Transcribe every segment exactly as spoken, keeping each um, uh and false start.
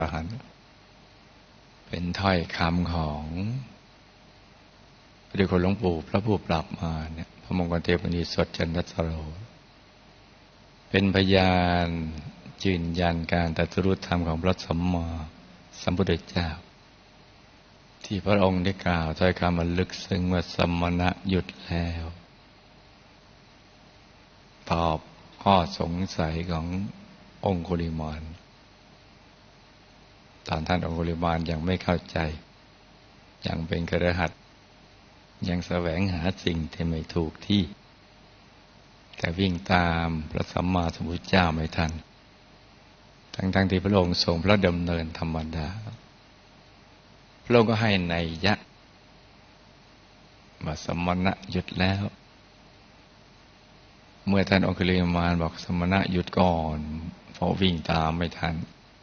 อรหันต์เป็นถ้อยคำของพระเดชคุณหลวงปู่พระผู้ปรับมาเนี่ยพระมงคลเทพมุนีสดจันทสโรเป็นพยานยืนยันการตรัสรู้ธรรมของพระสัมมาสัมพุทธเจ้าที่พระองค์ได้กล่าวถ้อยคำอันลึกซึ้งว่าสมณะหยุดแล้วตอบข้อสงสัยขององคุลิมานตอนท่านองคุลิมานยังไม่เข้าใจยังเป็นคฤหัสถ์ยังแสวงหาสิ่งที่ไม่ถูกที่แต่วิ่งตามพระสัมมาสัมพุทธเจ้าไม่ทันทั้งๆที่พระองค์ทรงพระดำเนินธรรมดาพระองค์ก็ให้นัยยะว่าสมณะหยุดแล้วเมื่อท่านองคุลิมานบอกสมณะหยุดก่อนเพราะวิ่งตามไม่ทัน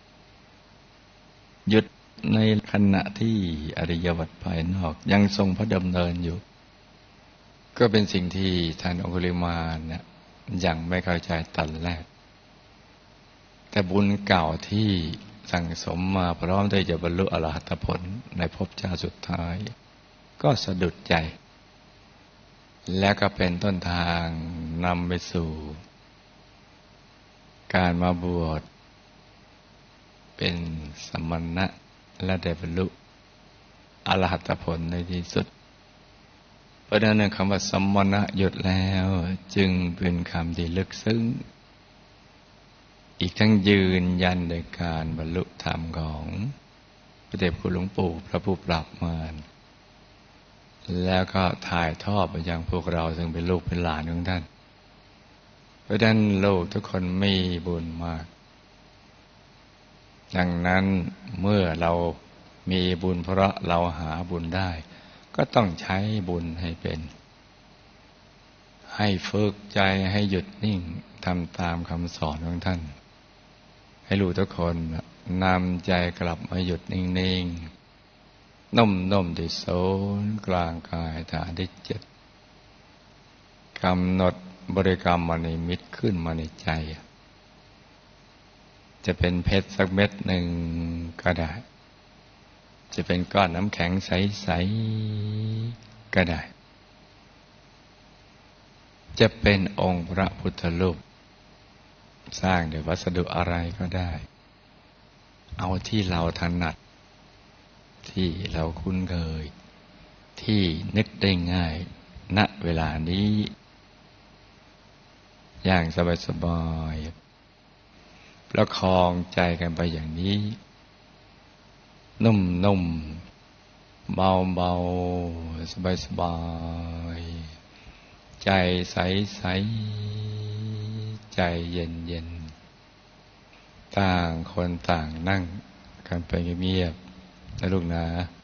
หยุดในขณะที่อริยวัตรภายนอกยังทรงพระดำเนินอยู่ก็เป็นสิ่งที่ท่านองคุลิมานเนี่ยยังไม่เข้าใจตอนแรกแต่บุญเก่าที่สั่งสมมาพร้อมที่จะบรรลุอรหัตผลในภพชาติสุดท้ายก็สะดุดใจและก็เป็นต้นทางนำไปสู่การมาบวชเป็นสมณะและได้บรรลุอรหัตผลในที่สุดเพราะฉะนั้นคำว่าสมณะหยุดแล้วจึงเป็นคำที่ลึกซึ้งอีกทั้งยืนยันในการบรรลุธรรมของพระเดชคุณหลวงปู่พระผู้ปรับมารแล้วก็ถ่ายทอดไปยังพวกเราซึ่งเป็นลูกเป็นหลานของท่านเพราะฉะนั้นลูกทุกคนมีบุญมากดังนั้นเมื่อเรามีบุญเพราะเราหาบุญได้ก็ต้องใช้บุญให้เป็นให้ฝึกใจให้หยุดนิ่งทำตามคำสอนของท่านให้รู้ทุกคนนำใจกลับมาหยุดนิ่งๆนุ่มๆที่ศูนย์กลางกายฐานที่เจ็ดกำหนดบริกรรมมนิมิตขึ้นมาในใจจะเป็นเพชรสักเม็ดหนึ่งก็ได้จะเป็นก้อนน้ำแข็งใสๆก็ได้จะเป็นองค์พระพุทธรูปสร้างด้วยวัสดุอะไรก็ได้เอาที่เราถนัดที่เราคุ้นเคยที่นึกได้ง่ายณเวลานี้อย่างสบายๆประคองใจกันไปอย่างนี้นุ่มๆเบาๆสบายๆใจใสๆใจเย็นๆต่างคนต่างนั่งกันไปเงียบๆนะลูกนะ